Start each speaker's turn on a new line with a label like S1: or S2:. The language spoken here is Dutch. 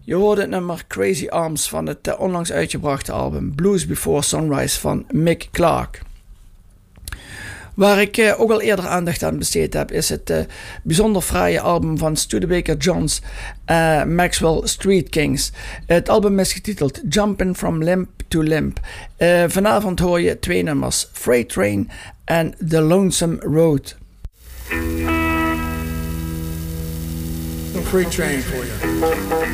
S1: Je hoorde het nummer Crazy Arms van het onlangs uitgebrachte album Blues Before Sunrise van Mick Clark. Waar ik ook al eerder aandacht aan besteed heb, is het bijzonder fraaie album van Studebaker Johns, Maxwell Street Kings. Het album is getiteld Jumpin' From Limp to Limp. Vanavond hoor je 2 nummers, Freight Train en The Lonesome Road.
S2: Freight Train for you.